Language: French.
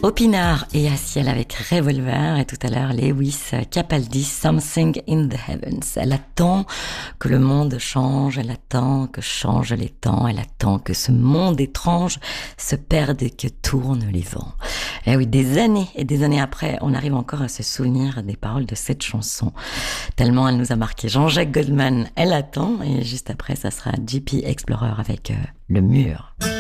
Opinard et Aciel avec Revolver et tout à l'heure Lewis Capaldi, Something in the Heavens. Elle attend que le monde change, elle attend que changent les temps, elle attend que ce monde étrange se perde et que tournent les vents. Et oui, des années et des années après, on arrive encore à se souvenir des paroles de cette chanson. Tellement elle nous a marqué. Jean-Jacques Goldman, Elle attend, et juste après ça sera JP Explorer avec Le Mur.